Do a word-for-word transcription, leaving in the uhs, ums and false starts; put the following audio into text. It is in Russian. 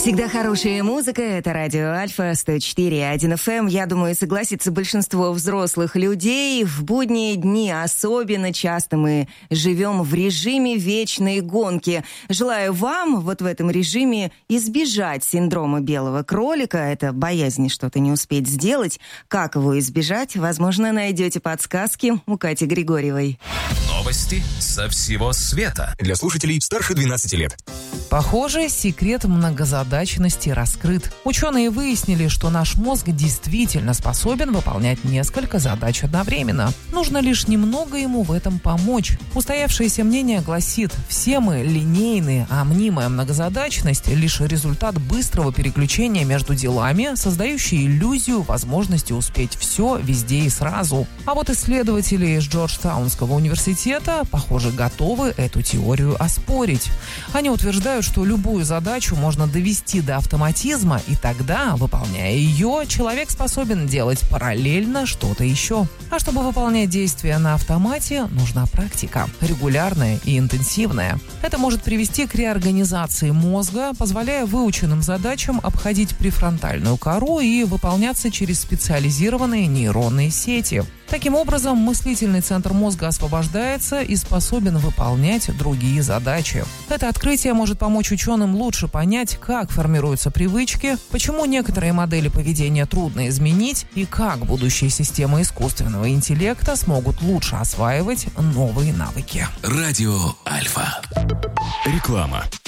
Всегда хорошая музыка, это радио Альфа сто четыре и один эф эм. Я думаю, согласится большинство взрослых людей. В будние дни особенно часто мы живем в режиме вечной гонки. Желаю вам вот в этом режиме избежать синдрома белого кролика. Это боязнь что-то не успеть сделать. Как его избежать? Возможно, найдете подсказки у Кати Григорьевой. Новости со всего света. Для слушателей старше двенадцати лет. Похоже, секрет многозадачности раскрыт. Ученые выяснили, что наш мозг действительно способен выполнять несколько задач одновременно. Нужно лишь немного ему в этом помочь. Устоявшееся мнение гласит, все мы линейные, а мнимая многозадачность – лишь результат быстрого переключения между делами, создающий иллюзию возможности успеть все везде и сразу. А вот исследователи из Джорджтаунского университета, похоже, готовы эту теорию оспорить. Они утверждают, что любую задачу можно довести до автоматизма, и тогда, выполняя ее, человек способен делать параллельно что-то еще. А чтобы выполнять действия на автомате, нужна практика, регулярная и интенсивная. Это может привести к реорганизации мозга, позволяя выученным задачам обходить префронтальную кору и выполняться через специализированные нейронные сети. Таким образом, мыслительный центр мозга освобождается и способен выполнять другие задачи. Это открытие может помочь ученым лучше понять, как формируются привычки, почему некоторые модели поведения трудно изменить и как будущие системы искусственного интеллекта смогут лучше осваивать новые навыки. Радио Альфа. Реклама.